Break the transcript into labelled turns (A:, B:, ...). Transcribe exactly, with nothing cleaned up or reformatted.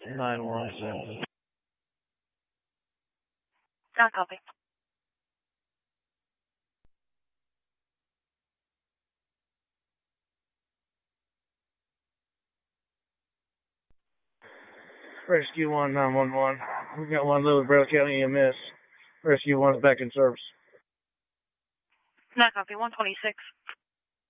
A: nine one seven.
B: Not copy.
A: Rescue one nine one one. We got one Little Braille County E M S. Rescue one's back in service.
B: Not copy. one twenty-six.